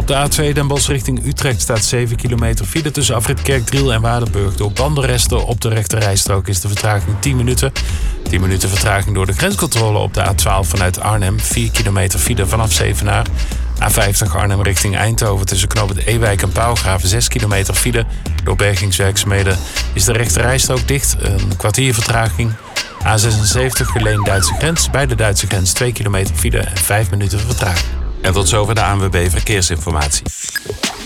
Op de A2 Den Bosch richting Utrecht staat 7 kilometer file tussen afrit Kerkdriel en Waardenburg. Door bandenresten op de rechterrijstrook is de vertraging 10 minuten. 10 minuten vertraging door de grenscontrole op de A12 vanuit Arnhem. 4 kilometer file vanaf Zevenaar. A50 Arnhem richting Eindhoven tussen knooppunt Ewijk en Pauwgraven 6 kilometer file. Door bergingswerkzaamheden is de rechterrijstrook dicht. Een kwartier vertraging. A76 Geleen-Duitse grens. Bij de Duitse grens 2 kilometer file en 5 minuten vertraging. En tot zover de ANWB Verkeersinformatie.